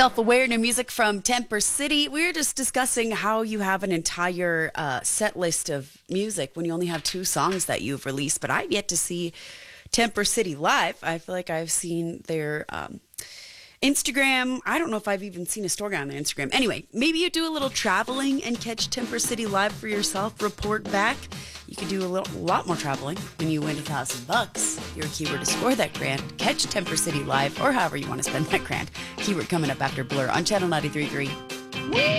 Self-Aware, new music from Temper City. We were just discussing how you have an entire set list of music when you only have 2 songs that you've released, but I've yet to see Temper City live. I feel like I've seen their Instagram. I don't know if I've even seen a story on their Instagram. Anyway, maybe you do a little traveling and catch Temper City live for yourself. Report back. You could do a lot more traveling when you win $1,000. Your keyword to score that grand. Catch Temper City live, or however you want to spend that grand. Keyword coming up after Blur on Channel 93.3.